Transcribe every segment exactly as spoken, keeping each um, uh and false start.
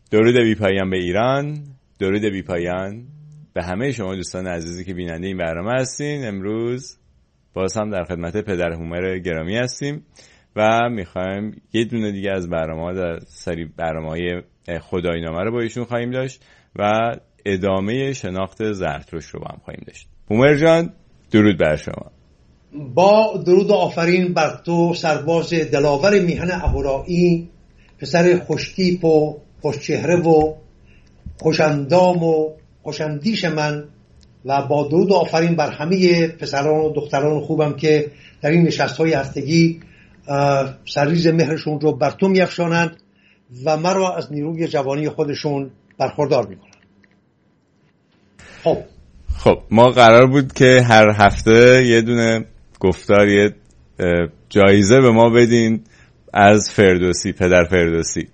درود بی پایان به ایران، درود بی پایان به همه شما دوستان عزیزی که بیننده این برنامه هستین. امروز باز هم در خدمت پدر هومر گرامی هستیم و میخوایم یه دونه دیگه از برنامه در سری برنامه‌های خدایینامه رو با ایشون خواهیم داشت و ادامه شناخت زرتشت رو با هم خواهیم داشت. هومر جان، درود بر شما. با درود و آفرین بر تو سرباز دلاور میهن اهورایی، پسر خوشتیپ و خوشچهره و خوشندام و خوشندیش من، و با درود و آفرین بر همه پسران و دختران خوبم که در این نشست‌های هفتگی سرریز مهرشون رو بر تو می‌افشانند و مرا از نیروی جوانی خودشون برخوردار می‌کنند. خب خب ما قرار بود که هر هفته یه دونه گفتار، یه جایزه به ما بدین از فردوسی، پدر فردوسی.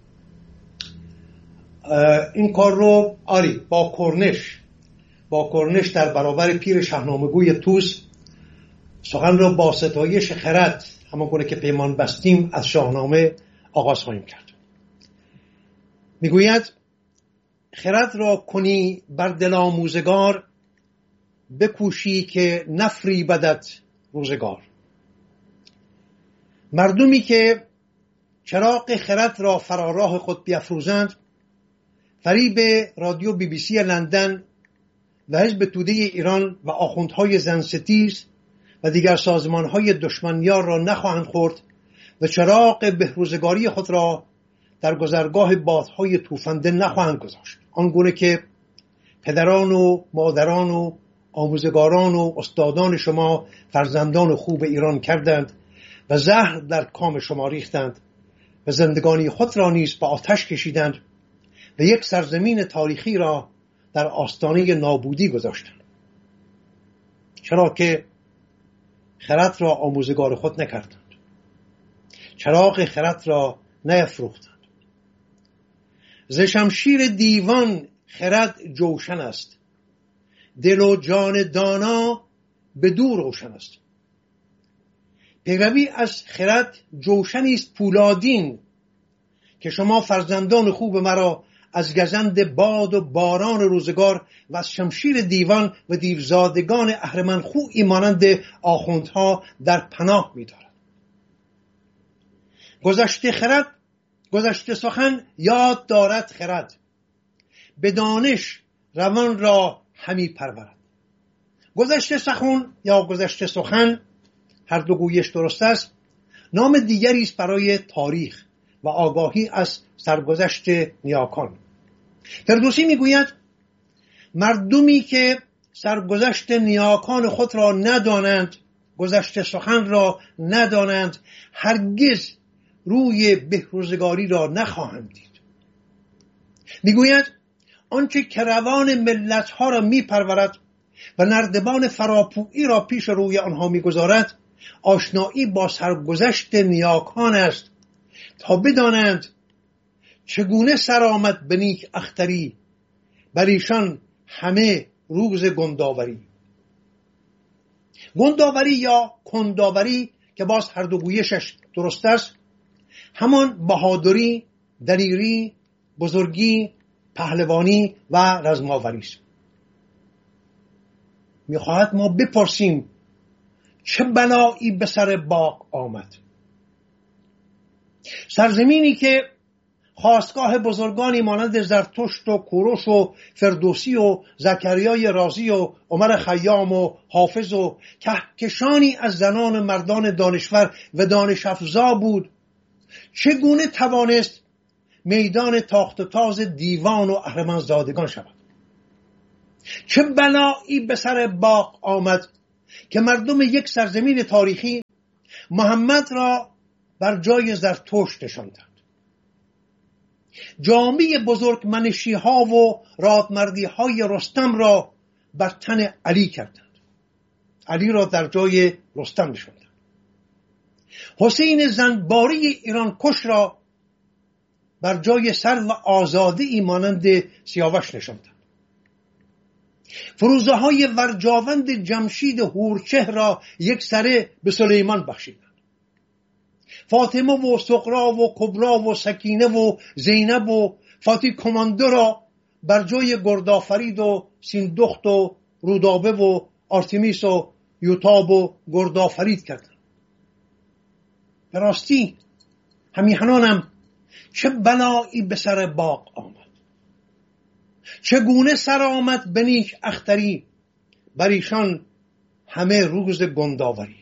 این کار رو آری با کرنش با کرنش در برابر پیر شاهنامه‌گوی توس سخن را با ستایش خرد، همان گونه که پیمان بستیم، از شاهنامه آغاز خواهیم کرد. میگوید: خرد را کنی بر دل آموزگار، بکوشی که نفری بدت روزگار. مردمی که چراغ خرد را فراراه خود بیافروزند، فریب رادیو بی بی سی لندن و حزب توده ایران و آخوندهای زنستیز و دیگر سازمانهای دشمنیار را نخواهند خورد و چراغ بهروزگاری خود را در گذرگاه بادهای توفنده نخواهند گذاشت، آنگونه که پدران و مادران و آموزگاران و استادان شما فرزندان خوب ایران کردند و زهر در کام شما ریختند و زندگانی خود را نیز به آتش کشیدند و یک سرزمین تاریخی را در آستانه نابودی گذاشتند، چرا که خرد را آموزگار خود نکردند، چراغ خرد را نیفروختند. ز شمشیر دیوان خرد جوشن است، دل و جان دانا به دور روشن است. پیروی از خرد جوشنی است پولادین، که شما فرزندان خوب مرا از گزند باد و باران روزگار و از شمشیر دیوان و دیوزادگان اهرمن خویی مانند آخوندها در پناه می‌دارد. گذشته خرد، گذشته سخن یاد دارد خرد، به دانش روان را همی پرورد. گذشته سخن یا گذشته سخن، هر دو گویش درست است، نام دیگری است برای تاریخ و آگاهی از سرگذشت نیاکان. فردوسی میگوید: مردمی که سرگذشت نیاکان خود را ندانند، گذشته سخن را ندانند، هرگز روی بهروزگاری را نخواهند دید. میگوید: آنچه که روان ملت‌ها را میپرورد و نردبان فراپویی را پیش روی آنها میگذارد، آشنایی با سرگذشت نیاکان است، تا بدانند چگونه سر آمد به نیک اختری، بر ایشان همه روز گنداوری. گنداوری یا کنداوری که باز هر دو گویشش درست است، همان بهادری، دلیری، بزرگی، پهلوانی و رزماوری است. میخواهد ما بپرسیم چه بلایی به سر باغ آمد؟ سرزمینی که خاستگاه بزرگانی مانند زرتشت و کوروش و فردوسی و زکریای رازی و عمر خیام و حافظ و کهکشانی از زنان مردان دانشور و دانش افزا بود، چگونه توانست میدان تاخت و تاز دیوان و اهرمنزادگان شود؟ چه بلایی به سر باغ آمد که مردم یک سرزمین تاریخی محمد را بر جای زرتشت نشاندند، جامعه بزرگمنشی ها و رادمردی های رستم را بر تن علی کردند، علی را در جای رستم نشاندند، حسین زنباری ایران کش را بر جای سرو آزاده ای مانند سیاوش نشاندند، فروزه های ورجاوند جمشید هورچه را یک سره به سلیمان بخشیدند، فاطمه و سغرا و کبرا و سکینه و زینب و فاتی کماندو را بر جای گردآفرید و سیندخت و رودابه و آرتمیس و یوتاب و گردآفرید کردن. به راستی همیهنانم چه بلایی به سر باغ آمد، چگونه سر آمد به نیک اختری، بر ایشان همه روز گنداوری.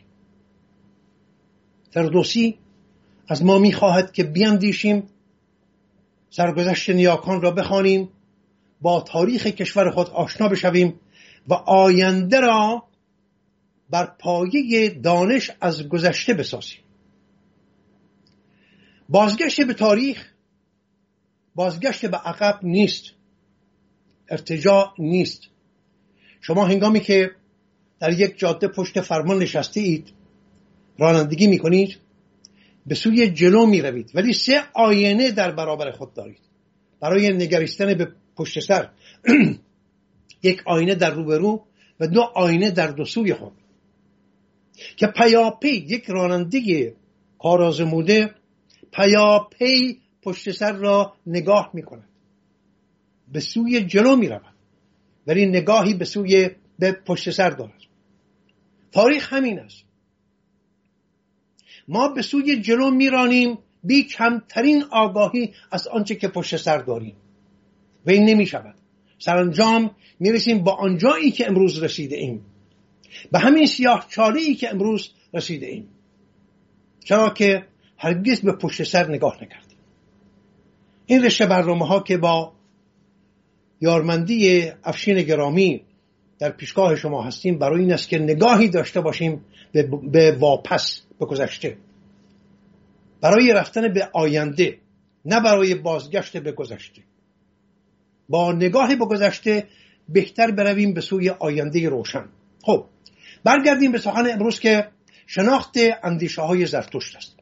فردوسی از ما می‌خواهد که بیندیشیم، سرگذشت نیاکان را بخوانیم، با تاریخ کشور خود آشنا بشویم و آینده را بر پایه دانش از گذشته بسازیم. بازگشت به تاریخ بازگشت به عقب نیست، ارتجاع نیست. شما هنگامی که در یک جاده پشت فرمان نشسته اید، رانندگی میکنید، به سوی جلو میروید، ولی سه آینه در برابر خود دارید برای نگریستن به پشت سر. یک آینه در روبرو و دو آینه در دو سوی خود که پیاپی یک راننده کارآزموده پیاپی پشت سر را نگاه میکند، به سوی جلو میرود ولی نگاهی به سوی به پشت سر دارد. تاریخ همین است. ما به سوی جلو میرانیم بی کمترین آگاهی از آنچه که پشت سر داریم و این نمی شود. سرانجام میرسیم با آنجایی که امروز رسیده ایم، به همین سیاه چاله‌ای که امروز رسیده ایم، چرا که هرگز به پشت سر نگاه نکردیم. این رشته برنامه ها که با یارمندی افشین گرامی در پیشگاه شما هستیم برای این است که نگاهی داشته باشیم به واپس، به گذشته، برای رفتن به آینده، نه برای بازگشت به گذشته. با نگاه به گذشته بهتر برویم به سوی آینده روشن. خب برگردیم به سخن امروز که شناخت اندیشه های زرتشت است.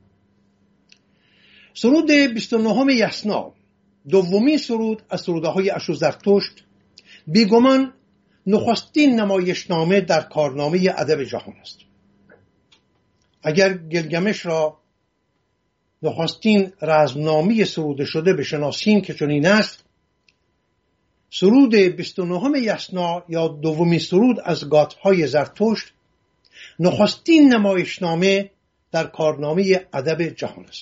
سرود بیست و نهم یسنا، دومی سرود از سروده های اشو زرتشت، بیگمان نخستین نمایشنامه در کارنامه ادب جهان است. اگر گلگمش را نخستین رزمنامه سروده شده بشناسیم که چنین است، سرود بیست و نهم یسنا یا دومی سرود از گاتهای زرتشت نخستین نمایشنامه در کارنامه ادب جهان است.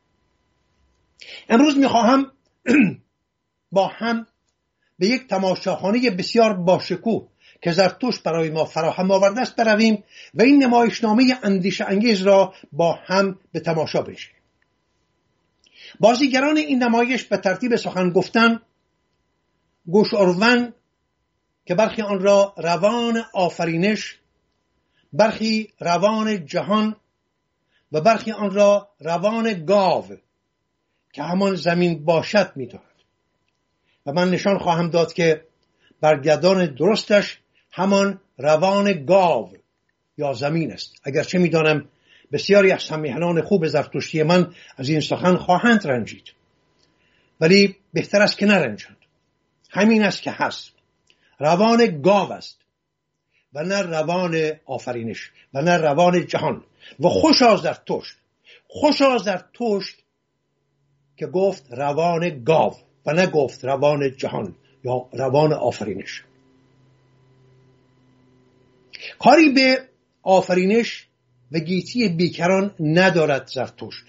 امروز میخواهم با هم به یک تماشاخانه بسیار باشکوه که زرتشت برای ما فراهم آورده است برویم و این نمایشنامه اندیشه انگیز را با هم به تماشا بنشینیم. بازیگران این نمایش به ترتیب سخن گفتن گوشاروند که برخی آن را روان آفرینش، برخی روان جهان و برخی آن را روان گاو که همان زمین باشد می‌داند. و من نشان خواهم داد که برگردان درستش همان روان گاو یا زمین است. اگرچه می‌دانم بسیاری از همیهنان خوب زرتشتی من از این سخن خواهند رنجید، ولی بهتر است که نرنجند. همین است که هست، روان گاو است و نه روان آفرینش و نه روان جهان. و خوشا زرتشت، خوشا زرتشت که گفت روان گاو و نه گفت روان جهان یا روان آفرینش. کاری به آفرینش و گیتی بیکران ندارد زرتشت.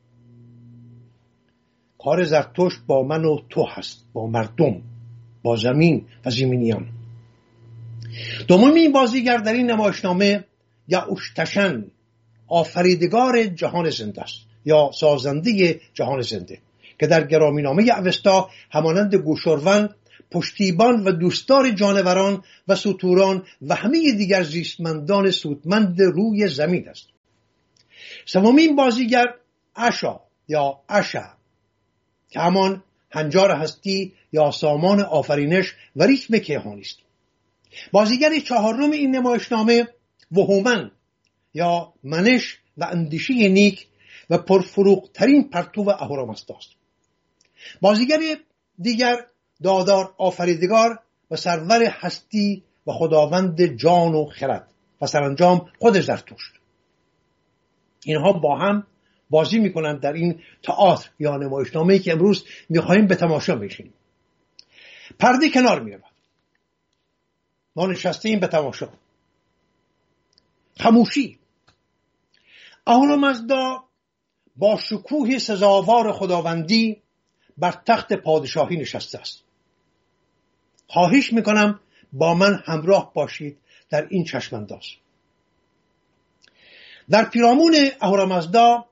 کار زرتشت با من و تو هست، با مردم، با زمین و زمینیان. دومین بازیگر در این نمایشنامه یعوشتشن، آفریدگار جهان زنده است یا سازنده جهان زنده، که در گرامینامه اوستا همانند گوشاروند پشتیبان و دوستدار جانوران و ستوران و همه دیگر زیستمندان سودمند روی زمین است. سومین بازیگر اشا یا اشا که همان هنجار هستی یا سامان آفرینش و ریتم کیهانی است. بازیگر چهارم این نمایشنامه وهومن یا منش و اندیشه نیک و پرفروغترین پرتو اهورامزدا است. بازیگر دیگر دادار آفریدگار و سرور هستی و خداوند جان و خرد و سرانجام خود زرتشت. اینها با هم بازی میکنند در این تئاتر یا نمایشنامه‌ای که امروز میخواهیم به تماشا بشینیم. پرده کنار میرود، ما نشسته ایم به تماشا. خاموشی. اهورامزدا با شکوه سزاوار خداوندی بر تخت پادشاهی نشسته است. خواهش میکنم با من همراه باشید در این چشمانداز. در پیرامون اهورامزدا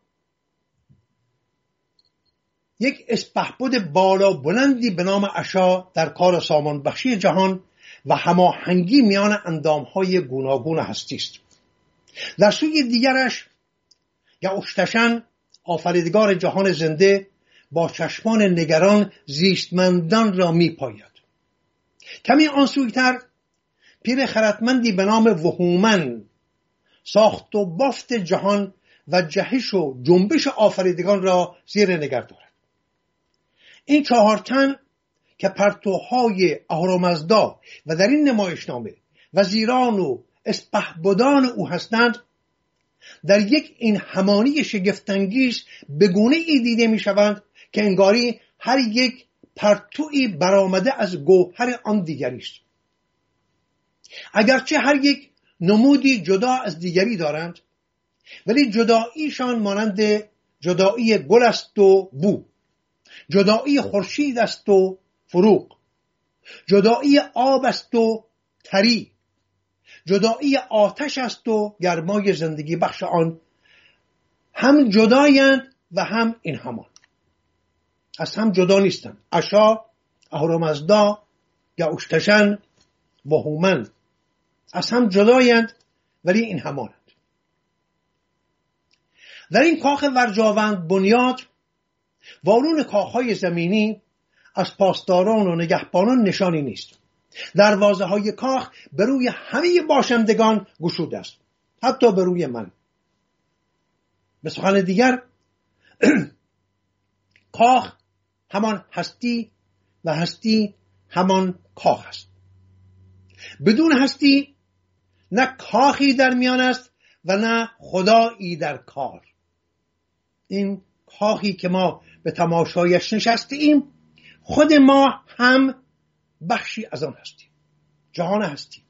یک اسپهبد بالا بلندی به نام اشا در کار سامان بخشی جهان و هماهنگی میان اندامهای گوناگون هستی است. در سوی دیگرش یعوشتشن آفریدگار جهان زنده با چشمان نگران زیستمندان را میپاید. کمی آن سویتر پیر خردمندی به نام وهومن ساخت و بافت جهان و جهش و جنبش آفریدگان را زیر نظر دارد. این چهار تن که پرتوهای اهورامزدا و در این نمایشنامه وزیران و اسپهبدان او هستند، در یک این همانی شگفت‌انگیز به گونه‌ای دیده می‌شوند که انگاری هر یک پرتویی برآمده از گوهر آن دیگری است. اگرچه هر یک نمودی جدا از دیگری دارند، ولی جداییشان مانند جدایی گل است و بو، جدایی خورشید است و فروغ، جدایی آب است و تری، جدایی آتش است و گرمای زندگی بخش آن. هم جدایند و هم این همان، از هم جدا نیستند. اشا، اهورامزدا، یعوشتشن، وهومن از هم جدایند ولی این همانند. در این کاخ ورجاوند بنیاد وارون کاخهای زمینی از پاسداران و نگهبانان نشانی نیست. دروازه های کاخ به روی همه باشندگان گشوده است، حتی به روی من. به سخن دیگر کاخ همان هستی و هستی همان کاخ است. بدون هستی نه کاخی در میان است و نه خدایی در کار. این کاخی که ما به تماشایش نشسته ایم، خود ما هم بخشی از آن هستیم، جهان هستی.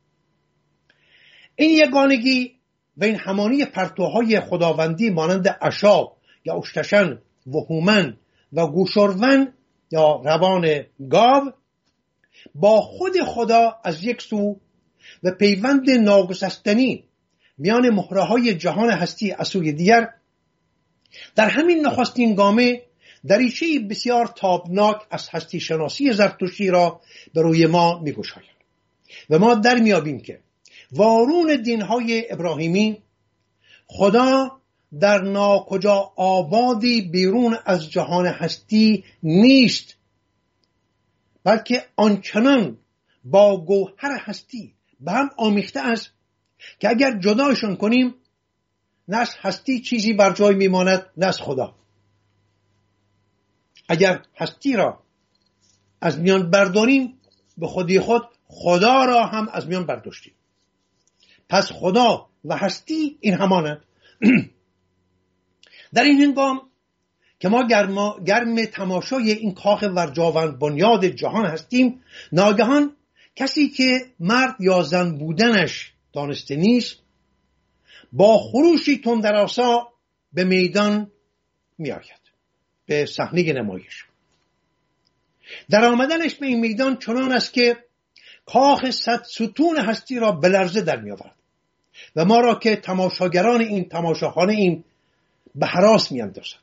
این یگانگی و این همانی پرتوهای خداوندی مانند اشا یا اشتشن، وهومن و گوشورون یا روان گاو با خود خدا از یک سو و پیوند ناگسستنی میان مهره‌های جهان هستی از سوی دیگر، در همین نخستین گامه دریچه بسیار تابناک از هستی شناسی زرتشتی را به روی ما می‌گشاید و ما در میابیم که وارون دین‌های ابراهیمی خدا در ناکجا آبادی بیرون از جهان هستی نیست، بلکه آنچنان با گوهر هستی به هم آمیخته است که اگر جدایشان کنیم نه از هستی چیزی بر جای میماند نه از خدا. اگر هستی را از میان برداریم به خودی خود خدا را هم از میان برداشتیم. پس خدا و هستی این همانند. در این هنگام که ما گرما گرم تماشای این کاخ ورجاوند بنیاد جهان هستیم، ناگهان کسی که مرد یا زن بودنش دانسته نیست با خروشی تندرآسا به میدان می آید، به صحنه نمایش. در آمدنش به این میدان چنان است که کاخ صد ستون هستی را به لرزه در می آورد و ما را که تماشاگران این تماشاخانه ایم به هراس می اندازد.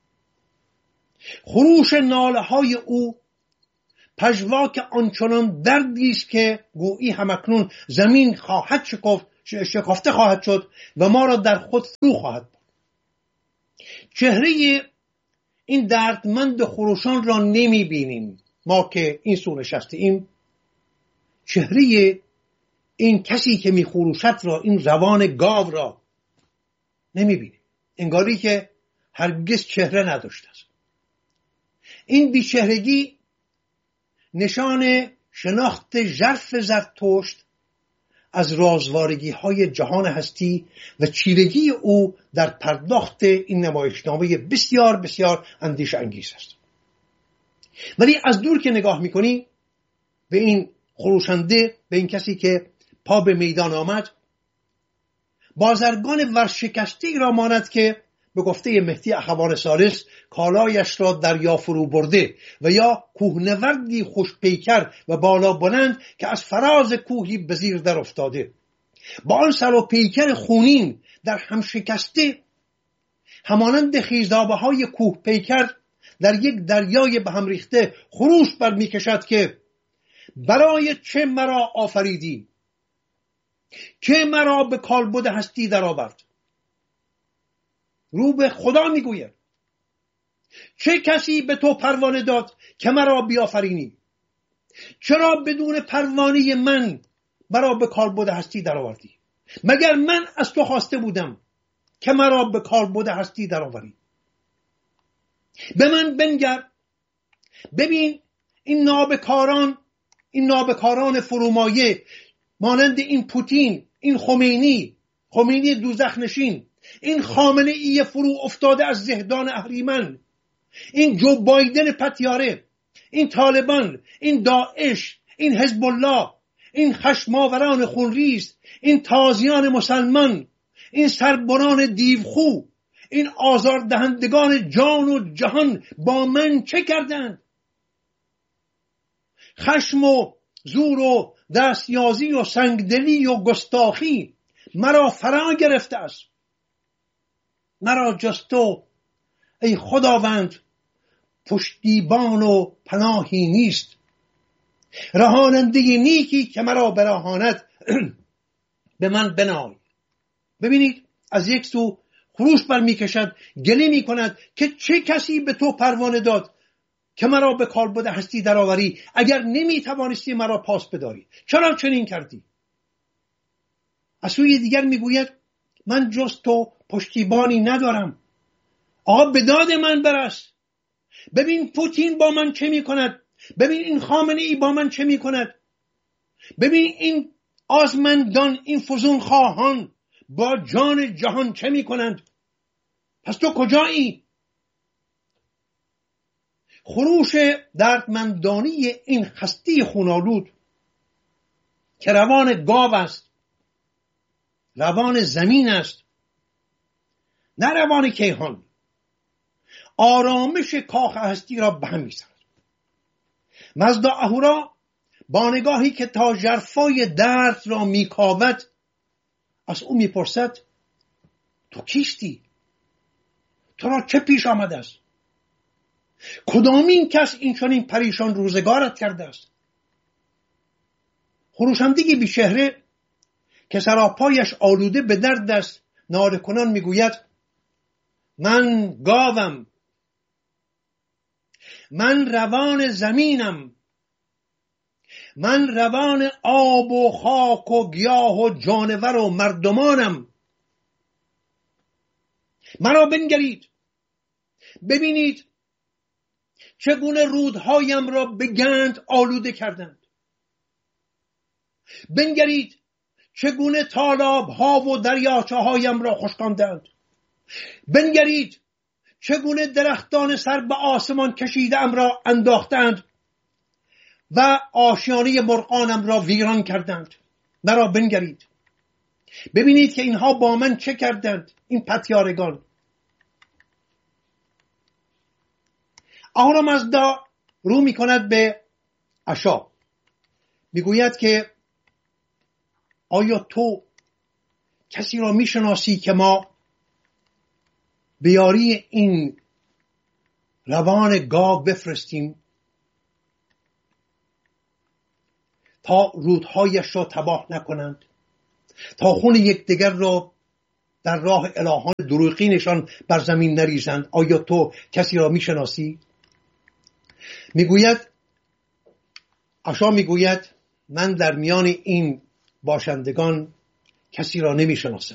خروش ناله های او پژواک آنچنان دردی است که گویی همکنون زمین خواهد شکفت شکافته خواهد شد و ما را در خود فرو خواهد برد. چهره این دردمند خروشان را نمی بینیم ما که این سو نشسته ایم. چهره این کسی که می خروشد را، این روان گاو را نمی بینیم، انگاری که هرگز چهره نداشته است. این بیچهرگی نشان شناخت ژرف زرتشت از رازوارگی های جهان هستی و چیرگی او در پرداخت این نمایشنامه بسیار بسیار اندیشه انگیز است. ولی از دور که نگاه میکنی به این خروشنده، به این کسی که پا به میدان آمد، بازرگان ورشکسته را ماند که به گفته مهدی اخوان ثالث کالایش را دریا فرو برده و یا کوهنوردی خوشپیکر و بالا بلند که از فراز کوهی به زیر در افتاده، با آن سر و پیکر خونین در هم شکسته، همانند خیزابه های کوه پیکر در یک دریای به هم ریخته خروش بر می کشد که برای چه مرا آفریدی، که مرا به کالبد هستی در آورد. رو به خدا میگوید چه کسی به تو پروانه داد که مرا بیافرینی؟ چرا بدون پروانه من مرا به کالبد هستی در آوردی؟ مگر من از تو خواسته بودم که مرا به کالبد هستی در آوری؟ به من بنگر، ببین این نابکاران، این نابکاران فرومایه مانند این پوتین، این خمینی، خمینی دوزخ نشین، این خامنه ای فرو افتاده از زهدان اهریمن، این جو بایدن پتیاره، این طالبان، این داعش، این حزب الله، این خشماوران خونریز، این تازیان مسلمان، این سربران دیوخو، این آزاردهندگان جان و جهان با من چه کردند؟ خشم و زور و دستیازی و سنگدلی و گستاخی مرا فرا گرفته است. مرا جز تو ای خداوند پشتیبان و پناهی نیست. رهاننده نیکی که مرا برهاند به من بنای. ببینید از یک سو خروش بر می کشد، گله می کند که چه کسی به تو پروانه داد که مرا به کالبد هستی درآوری؟ اگر نمی توانستی مرا پاس بداری چرا چنین کردی؟ از سوی دیگر می گوید من جز تو پشتیبانی ندارم. آقا به داد من برس. ببین پوتین با من چه می کند، ببین این خامنه ای با من چه می کند، ببین این آزمندان، این فزون خواهان با جان جهان چه می کنند. پس تو کجایی؟ خروش دردمندانی این خستی خونالود که روان گاو است، روان زمین است، نه روان کیهان، آرامش کاخ هستی را به هم می‌زند. مزدا اهورا با نگاهی که تا ژرفای درد را میکاود از او میپرسد تو کیستی؟ تو را چه پیش آمده است؟ کدامین کس این چنین پریشان روزگارت کرده است؟ خروشندگی بی چهره که سراپایش آلوده به درد است ناله کنان میگوید من گاوم، من روان زمینم، من روان آب و خاک و گیاه و جانور و مردمانم. مرا بنگرید، ببینید چگونه رودهایم را به گند آلوده کردند. بنگرید چگونه تالاب‌ها و دریاچه‌هایم را خشکاندند. بنگرید چگونه درختان سر به آسمان کشیده‌ام را انداختند و آشیانه مرغانم را ویران کردند. مرا بنگرید، ببینید که اینها با من چه کردند، این پتیارگان. اهورامزدا رو می کند به اشا، میگوید که آیا تو کسی را می شناسی که ما به یاری این روان گاو بفرستیم تا رودهایش را تباه نکنند، تا خون یکدیگر را در راه الهان دروغینشان بر زمین نریزند؟ آیا تو کسی را می شناسی؟ میگوید اشا، میگوید من در میان این باشندگان کسی را نمی شناسم.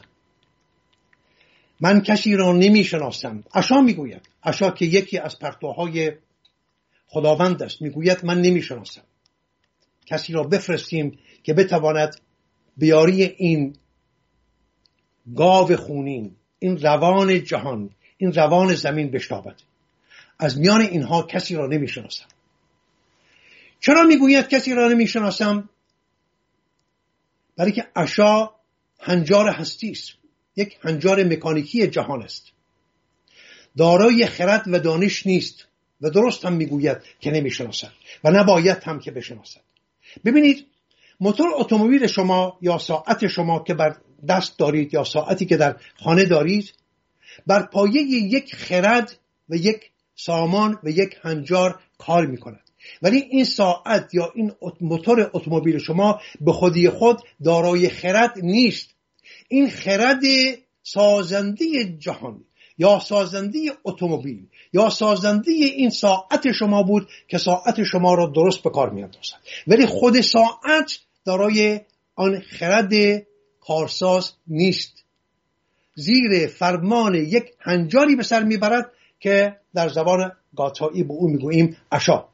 من کسی را نمی شناسم. اشا میگوید، اشا که یکی از پرتوهای خداوند است، میگوید من نمی شناسم. کسی را بفرستیم که بتواند بیاری این گاو خونین، این روان جهان، این روان زمین بشتابد. از میان اینها کسی را نمیشناسم. چرا میگوید کسی را نمیشناسم؟ برای که عشا هنجار هستی است، یک هنجار مکانیکی جهان است، دارای خرد و دانش نیست و درست هم میگوید که نمیشناسد و نباید هم که بشناسد. ببینید، موتور اتومبیل شما یا ساعت شما که بر دست دارید یا ساعتی که در خانه دارید بر پایه یک خرد و یک سامان و یک هنجار کار میکند، ولی این ساعت یا این موتور اتومبیل شما به خودی خود دارای خرد نیست. این خرد سازنده جهان یا سازنده اتومبیل یا سازنده این ساعت شما بود که ساعت شما را درست به کار میاندازد، ولی خود ساعت دارای آن خرد کارساز نیست. زیر فرمان یک هنجاری به سر میبرد که در زبان گاتایی به او میگوییم عشا.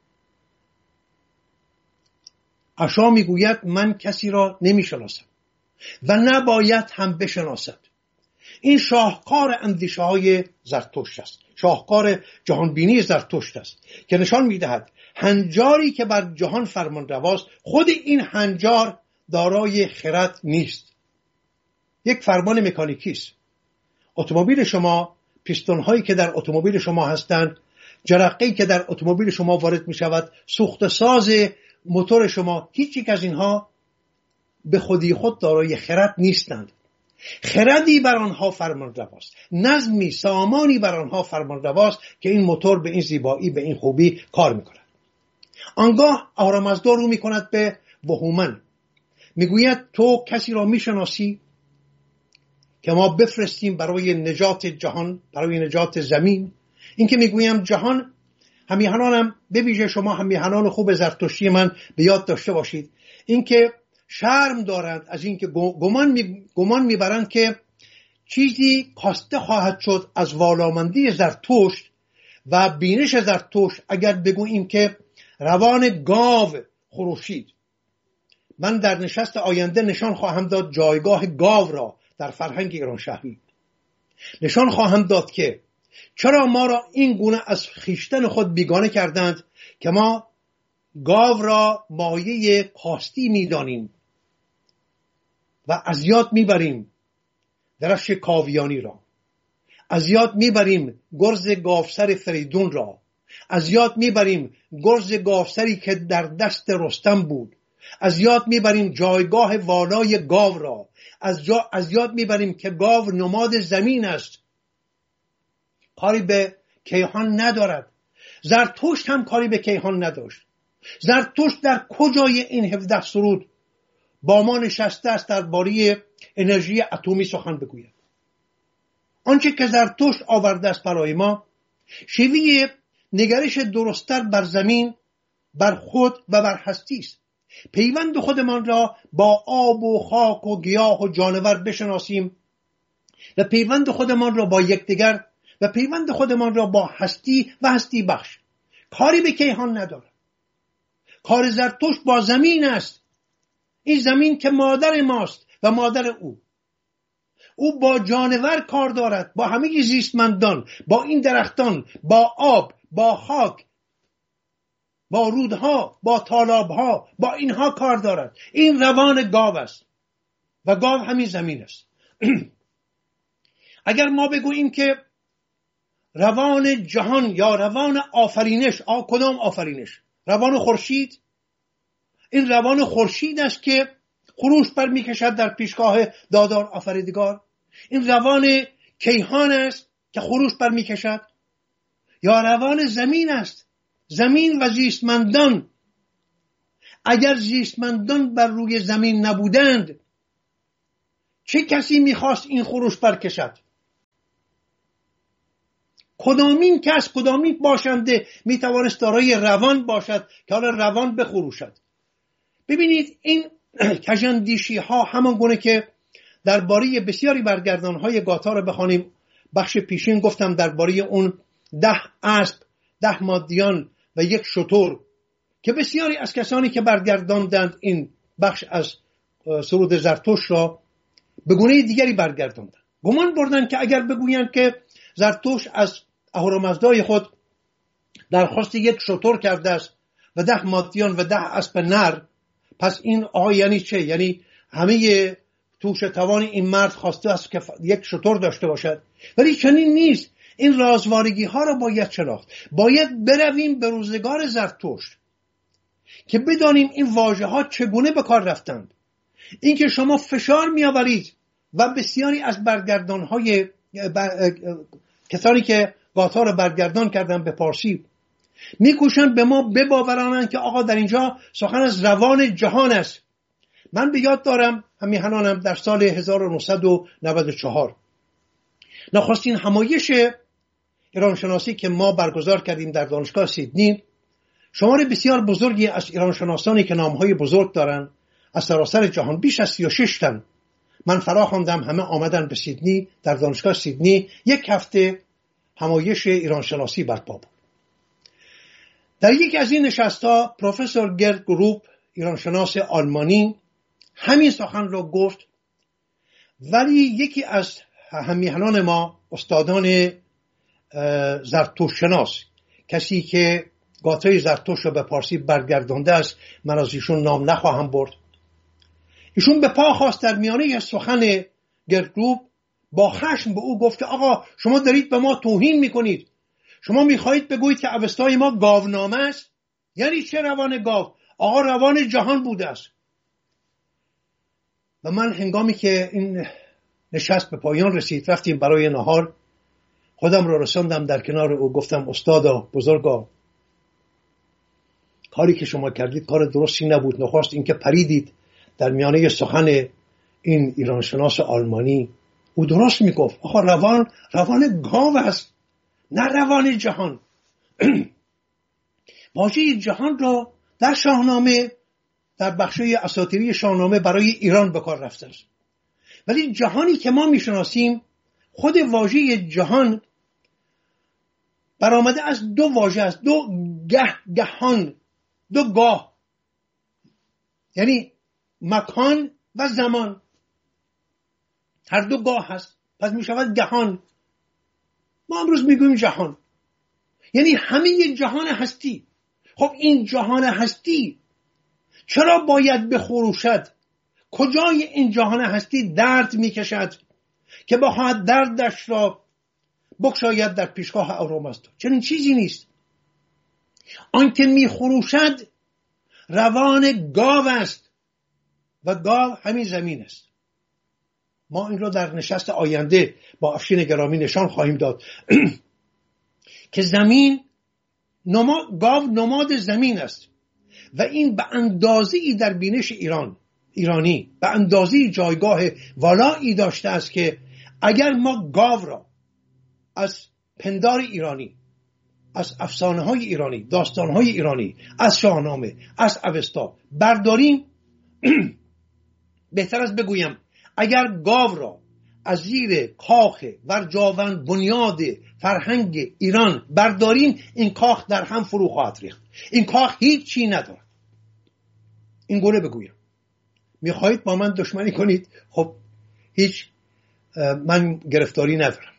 عشا میگوید من کسی را نمیشناسم و نباید هم بشناسد. این شاهکار اندیشه های زرتشت است، شاهکار جهانبینی زرتشت است که نشان میدهد هنجاری که بر جهان فرمان رواست، خود این هنجار دارای خرد نیست، یک فرمان مکانیکی است. اتومبیل شما، پیستون هایی که در اتومبیل شما هستند، جرقه‌ای که در اتومبیل شما وارد می شود، سوخت ساز موتور شما، هیچ یک از اینها به خودی خود دارای خرد نیستند. خردی بر آنها فرمان رواست، نظمی، سامانی بر آنها فرمان رواست که این موتور به این زیبایی، به این خوبی کار می کند. آنگاه آرامزدا رو می کند به وهومن، می گوید تو کسی را می شناسی که ما بفرستیم برای نجات جهان، برای نجات زمین؟ این که می گویم جهان، همیهنانم به ویژه شما همیهنان خوب زرتشتی من به یاد داشته باشید، این که شرم دارند از این که گمان می گمان میبرند که چیزی کاسته خواهد شد از والامندی زرتشت و بینش زرتشت اگر بگوییم که روان گاو خروشید. من در نشست آینده نشان خواهم داد جایگاه گاو را در فرهنگ ایران شهری. نشان خواهم داد که چرا ما را این گونه از خیشتن خود بیگانه کردند که ما گاو را مایه کاستی میدانیم و از یاد میبریم درفش کاویانی را، از یاد میبریم گرز گاوسر فریدون را، از یاد میبریم گرز گاوسری که در دست رستم بود، از یاد میبریم جایگاه والای گاو را، از, جا... از یاد میبریم که گاو نماد زمین است، کاری به کیهان ندارد. زرتشت هم کاری به کیهان نداشت. زرتشت در کجای این هفده سرود با ما نشسته است درباره انرژی اتمی سخن بگوید؟ آنچه که زرتشت آورده است برای ما شیوه نگرش درست‌تر بر زمین، بر خود و بر هستی است. پیوند خودمان را با آب و خاک و گیاه و جانور بشناسیم و پیوند خودمان را با یکدیگر و پیوند خودمان را با هستی و هستی بخش. کاری به کیهان ندارد. کار زرتشت با زمین است، این زمین که مادر ماست و مادر او. او با جانور کار دارد، با همه زیستمندان، با این درختان، با آب، با خاک، با رودها، با تالابها، با اینها کار دارد. این روان گاو است و گاو همین زمین است. اگر ما بگوییم که روان جهان یا روان آفرینش، آ کدام آفرینش؟ روان خورشید؟ این روان خورشید است که خروش بر میکشد در پیشگاه دادار آفریدگار؟ این روان کیهان است که خروش بر میکشد؟ یا روان زمین است؟ زمین و زیستمندان. اگر زیستمندان بر روی زمین نبودند چه کسی میخواست این خروش برکشد؟ کدامین کس، کدامین باشنده میتوانست دارای روان باشد که حالا روان بخروشد؟ ببینید این کژاندیشی ها همان گونه که درباره بسیاری برگردان های گاتا رو بخوانیم. بخش پیشین گفتم درباره اون ده اسب، ده مادیان و یک شتر که بسیاری از کسانی که برگرداندند این بخش از سرود زرتشت را به گونه دیگری برگرداندن. گمان بردن که اگر بگویند که زرتشت از اهورامزدای خود درخواست یک شتر کرده است و ده مادیان و ده اسب نر، پس این آقا یعنی چه؟ یعنی همه توش توان این مرد خواسته است که یک شتر داشته باشد. ولی چنین نیست. این رازوارگی ها را باید شناخت. باید برویم به روزگار زرتشت که بدانیم این واژه ها چگونه به کار رفتند. این که شما فشار می آورید و بسیاری از برگردان های بر... کسانی که گاتا را برگردان کردن به پارسی میکوشند به ما بباورانند که آقا در اینجا سخن از روان جهان است. من به یاد دارم همیهنانم در سال هزار و نهصد و نود و چهار نخستین همایش ایرانشناسی که ما برگزار کردیم در دانشگاه سیدنی، شمار بسیار بزرگی از ایرانشناسانی که نامهای بزرگ دارن از سراسر جهان، بیش از سی و شش تن، من فرا خواندم، همه آمدن به سیدنی. در دانشگاه سیدنی یک هفته همایش ایرانشناسی برپا بود. در یکی از این نشست‌ها پروفسور گرد گروپ، ایرانشناس آلمانی، همین سخن را گفت. ولی یکی از همیهنان ما، استادان زرتشت شناس، کسی که گاتای زرتشت را به پارسی برگردانده است، من از ایشون نام نخواهم برد، ایشون به پا خواست در میانه سخن گرد گروپ، با خشم به او گفت که آقا شما دارید به ما توهین میکنید. شما میخواهید بگویید که اوستای ما گاونامه است؟ یعنی چه روان گاو؟ آقا روان جهان بوده است. و من هنگامی که این نشست به پایان رسید، رفتیم برای نهار، خودم رو رساندم در کنار او، گفتم استادا بزرگا، کاری که شما کردید کار درستی نبود. نخواست اینکه پریدید در میانه سخن این ایرانشناس آلمانی. او درست میگفت. آخه روان روان گاو است، نه روان جهان. واژه جهان را در شاهنامه، در بخشای اساطیری شاهنامه برای ایران به کار رفته است. ولی جهانی که ما میشناسیم، خود واژه جهان برآمده از دو واژه است، دو گه گهان، دو گاه، یعنی مکان و زمان، هر دو گاه هست، پس می شود جهان. ما امروز میگوییم جهان، یعنی همه جهان هستی. خب این جهان هستی چرا باید بخروشد؟ کجای این جهان هستی درد میکشد که بخواهد دردش را بگشاید در پیشگاه اهورامزدا؟ چنین چیزی نیست. آنکه میخروشد روان گاو است و گاو همین زمین است. ما این را در نشست آینده با افشین گرامی نشان خواهیم داد که زمین نماد، گاو نماد زمین است و این به اندازه‌ای در بینش ایران ایرانی به اندازه‌ای جایگاه والایی داشته است که اگر ما گاو را از پندار ایرانی، از افسانه های ایرانی، داستان های ایرانی، از شاهنامه، از اوستا برداریم، بهتر از بگویم اگر گاو را از زیر کاخ ورجاون بنیاد فرهنگ ایران برداریم، این کاخ در هم فرو خواهد ریخت. این کاخ هیچ چی ندارد. این گونه بگویم. میخواهید با من دشمنی کنید؟ خب هیچ، من گرفتاری ندارم.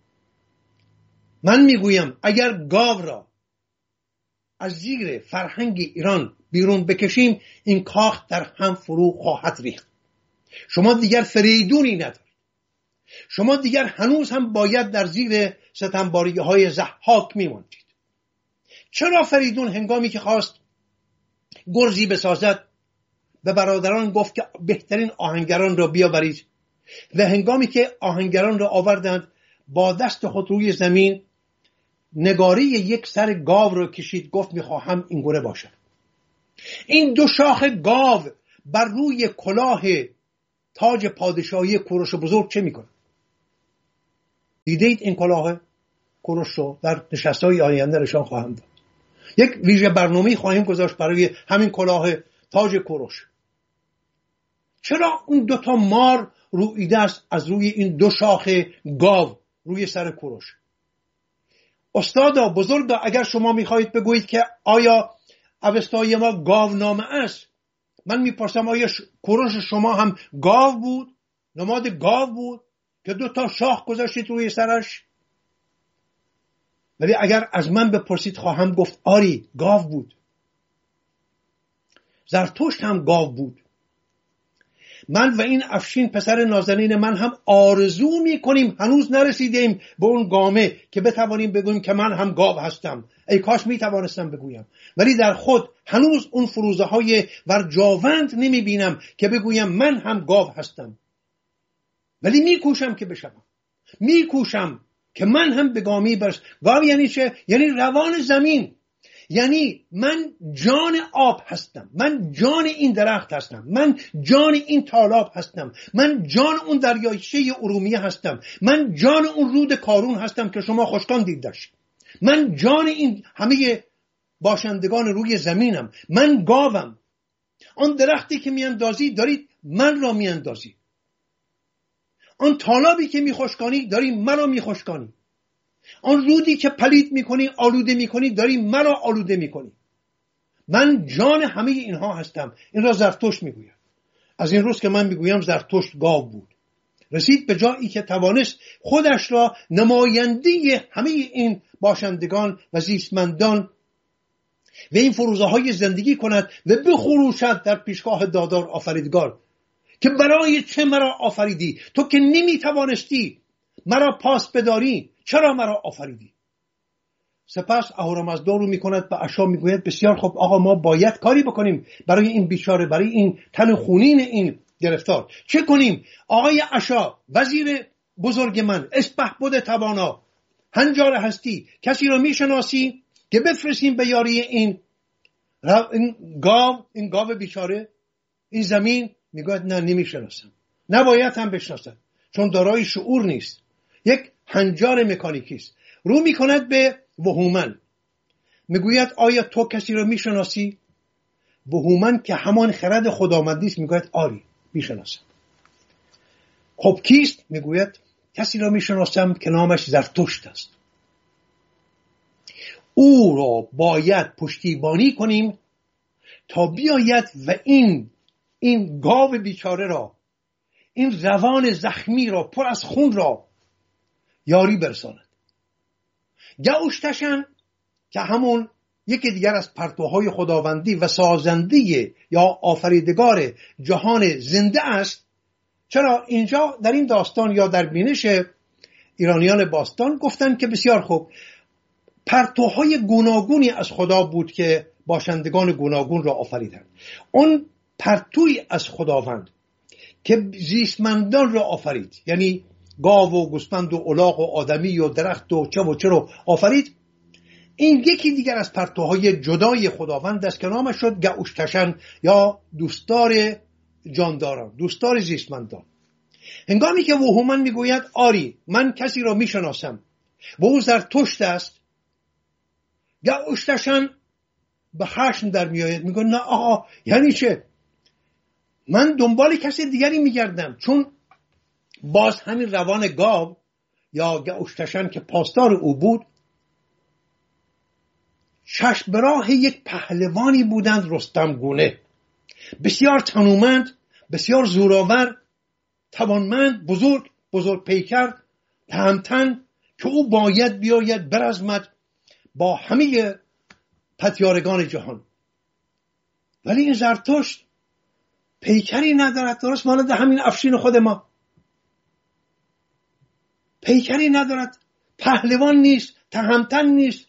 من میگویم اگر گاو را از زیر فرهنگ ایران بیرون بکشیم، این کاخ در هم فرو خواهد ریخت. شما دیگر فریدونی ندارید. شما دیگر هنوز هم باید در زیر ستمباریه های ضحاک میماندید. چرا فریدون هنگامی که خواست گرزی بسازد به برادران گفت که بهترین آهنگران را بیاورید و هنگامی که آهنگران را آوردند با دست خود روی زمین نگاره یک سر گاو را کشید، گفت میخواهم این گونه باشد. این دو شاخ گاو بر روی کلاه تاج پادشاهی کوروش بزرگ چه میکنه؟ دیدید این کلاه کوروش رو؟ در نشست‌های آینده نشان خواهم داد. یک ویژه برنامه خواهیم گذاشت برای همین کلاه تاج کوروش. چرا اون دو تا مار رویده است از روی این دو شاخ گاو روی سر کوروش؟ استادا بزرگا، اگر شما میخواهید بگویید که آیا اوستای ما گاونامه است، من میپرسم آیا کوروش شما هم گاو بود؟ نماد گاو بود که دو تا شاخ گذاشتید روی سرش؟ ولی اگر از من بپرسید خواهم گفت آری گاو بود. زرتشت هم گاو بود. من و این افشین پسر نازنین من هم آرزو میکنیم، هنوز نرسیدیم به اون گامه که بتوانیم بگوییم که من هم گاو هستم. ای کاش میتوانستم بگویم، ولی در خود هنوز اون فروزه های ورجاوند نمیبینم که بگویم من هم گاو هستم. ولی میکوشم که بشم، میکوشم که من هم به گامی برسم. گاو یعنی چه؟ یعنی روان زمین، یعنی من جان آب هستم، من جان این درخت هستم، من جان این تالاب هستم، من جان اون دریاچه ارومیه هستم، من جان اون رود کارون هستم که شما خوشکان دیدش، من جان این همه باشندگان روی زمینم، من گاوم. آن درختی که میاندازی دارید من را میاندازی، آن تالابی که میخوشکانی داری مرا میخوشکانی، آن رودی که پلید میکنی آلوده میکنی داری مرا آلوده میکنی. من جان همه اینها هستم. این را زرتشت میگوید. از این روز که من میگویم زرتشت گاو بود، رسید به جایی که توانست خودش را نماینده همه این باشندگان و زیستمندان و این فروزه های زندگی کند و بخروشد در پیشگاه دادار آفریدگار که برای چه مرا آفریدی؟ تو که نمیتوانستی مرا پاس بداری، چرا مرا آفریدی؟ سپس اهورامزدا رو میکند به اشا میگوید بسیار خوب آقا، ما باید کاری بکنیم برای این بیچاره، برای این تن خونین این گرفتار. چه کنیم؟ آقای اشا، وزیر بزرگ من، اسپهبد توانا، هنجار هستی، کسی رو میشناسی که بفرستیم به یاری این این گاو، این گاو بیچاره، این زمین؟ میگوید نه، نمیشناسم. نباید هم بشناسم چون دارای شعور نیست، یک هنجار مکانیکی است. رو میکند به وهومن، میگوید آیا تو کسی رو میشناسی؟ وهومن که همان خرد خداوندی است میگوید آری میشناسم. خب کیست؟ میگوید کسی را میشناسم که نامش زرتشت است. او را باید پشتیبانی کنیم تا بیاید و این این گاو بیچاره را، این روان زخمی را پر از خون را یاری برساند. گاوشتشن که همون یکی دیگر از پرتوهای خداوندی و سازنده یا آفریدگار جهان زنده است. چرا اینجا در این داستان یا در بینش ایرانیان باستان گفتن که بسیار خوب، پرتوهای گوناگونی از خدا بود که باشندگان گوناگون را آفریدند. اون پرتوی از خداوند که زیستمندان را آفرید، یعنی گاو و گوسفند و الاغ و آدمی و درخت و چه و چه رو آفرید، این یکی دیگر از پرتوهای جدای خداوند است که نامش شد گاوشتشن یا دوستدار جانداران، دوستدار زیستمندان. هنگامی که وهومن میگوید آری من کسی را میشناسم و او زرتشت است، گاوشتشن به خشم در میآید، میگه نه آقا، یعنی چه؟ من دنبال کسی دیگری میگردم. چون باز همین روان گاو یا گاوشتشن که پاسدار او بود، چشم به راه یک پهلوانی بودند رستم گونه، بسیار تنومند، بسیار زورآور، توانمند، بزرگ بزرگ پیکر، تهمتن، که او باید بیاید برزمد با همه پتیارگان جهان. ولی این زرتشت پیکری ندارد، درست مانند همین افشین خود ما، پیکری ندارد، پهلوان نیست، تهمتن نیست،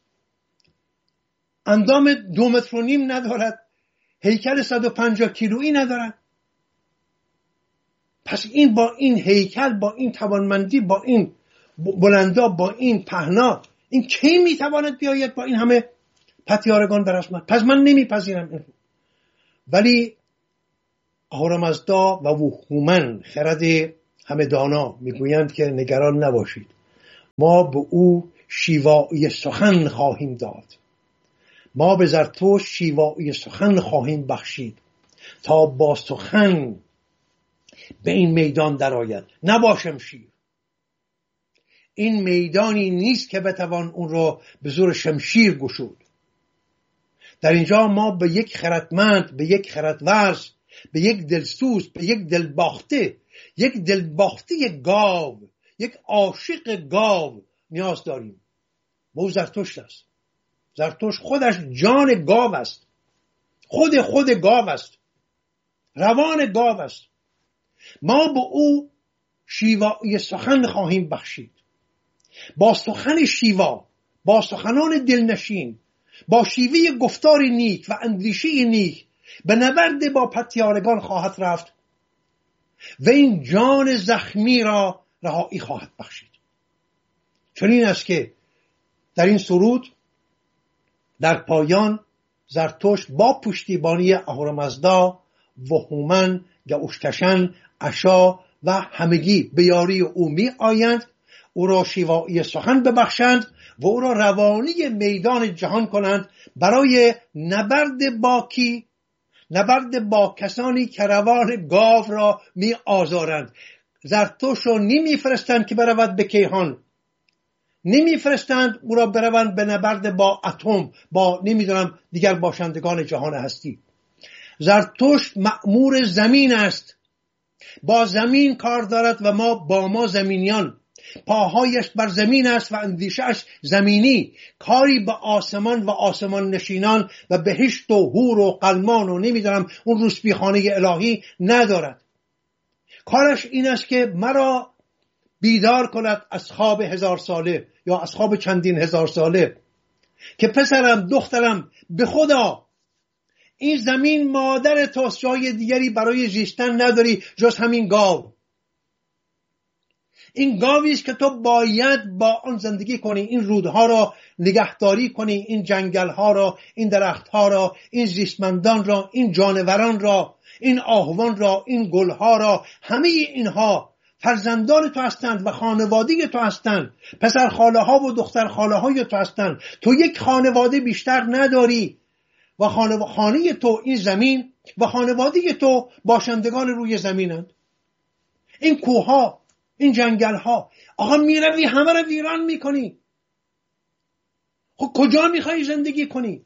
اندام دو متر و نیم ندارد، هیکل صد و پنجاه کیلویی ندارد. پس این با این هیکل، با این توانمندی، با این بلندا، با این پهنا، این کی میتواند بیاید با این همه پتیارگان برسمد؟ پس من نمیپذیرم. ولی اهورامزدا و وهومن خرد همه دانا میگویند که نگران نباشید، ما به او شیوایی سخن خواهیم داد، ما به زرتشت شیوایی سخن خواهیم بخشید تا با سخن به این میدان درآید، نباشم شیر. این میدانی نیست که بتوان اون رو به زور شمشیر گشود. در اینجا ما به یک خردمند، به یک خردورز، به یک دلسوز، به یک دلباخته، یک دلباخته گاو، یک عاشق گاو نیاز داریم. و او زرتشت است. زرتشت خودش جان گاو است، خود خود گاو است، روان گاو است. ما به او شیوایی سخن خواهیم بخشید. با سخن شیوا، با سخنان دلنشین، با شیوه گفتار نیک و اندیشه نیک به نبرد با پتیارگان خواهد رفت و این جان زخمی را رهایی خواهد بخشید. چنین است که در این سرود در پایان زرتشت با پشتیبانی اهورامزدا و هومن، گوشتشن، اشا و همگی به یاری او می آیند، او را شیوایی سخن ببخشند و او را روانی میدان جهان کنند برای نبرد با کی؟ نبرد با کسانی که روان گاو را می آزارند. زرتشت را نمی فرستند که برود به کیهان، نمی فرستند او را بروند به نبرد با اتم، با نمیدونم دیگر باشندگان جهان هستی. زرتشت مأمور زمین است، با زمین کار دارد و ما با ما زمینیان. پاهایش بر زمین است و اندیشه‌اش زمینی، کاری به آسمان و آسمان نشینان و بهشت و حور و قلمان و نمیدونم اون روسپیخانه الهی ندارد. کارش این است که مرا بیدار کند از خواب هزار ساله یا از خواب چندین هزار ساله که پسرم، دخترم، به خدا این زمین مادر توست، جای دیگری برای زیستن نداری جز همین گاو. این گاوی است که تو باید با آن زندگی کنی، این رودها را نگهداری کنی، این جنگلها را، این درختها را، این زیستمندان را، این جانوران را، این آهوان را، این گلها را. همه اینها فرزندان تو هستند و خانواده تو هستند، پسر خاله ها و دختر خاله های تو هستند. تو یک خانواده بیشتر نداری و خانه تو این زمین و خانواده تو باشندگان روی زمینند. این کوها، این جنگل ها، آقا میروی همه رو ویران میکنی. خب کجا میخوای زندگی کنی؟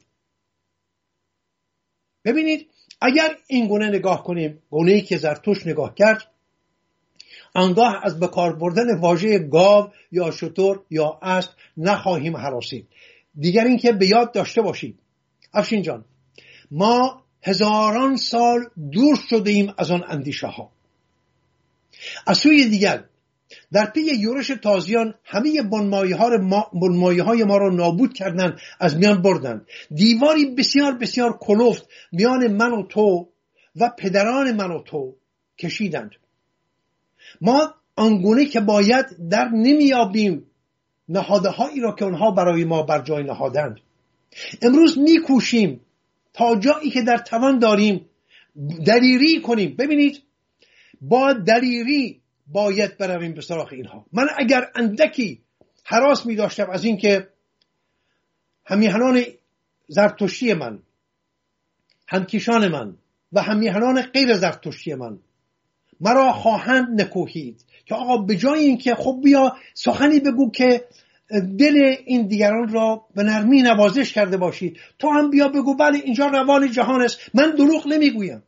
ببینید اگر این گونه نگاه کنیم، گونه‌ای که زرتشت نگاه کرد، آنگاه از بکار بردن واژه گاو یا شتر یا اسب نخواهیم هراسید. دیگر این که به یاد داشته باشید افشین جان، ما هزاران سال دور شده ایم از آن اندیشه ها. از سوی دیگر در پی یورش تازیان همه بنمایه ما, بنمایه های ما را نابود کردند، از میان بردند. دیواری بسیار بسیار کلفت میان من و تو و پدران من و تو کشیدند. ما آنگونه که باید در نمیابیم نهاده هایی را که اونها برای ما بر جای نهادند. امروز میکوشیم تا جایی که در توان داریم دلیری کنیم. ببینید با دلیری باید برویم به سراغ اینها. من اگر اندکی هراس می داشتم از این که همیهنان زرتشتی من، همکیشان من و همیهنان غیر زرتشتی من مرا خواهند نکوهید که آقا به جای این که خب بیا سخنی بگو که دل این دیگران را به نرمی نوازش کرده باشی، تو هم بیا بگو بله اینجا روان جهان است. من دروغ نمیگویم،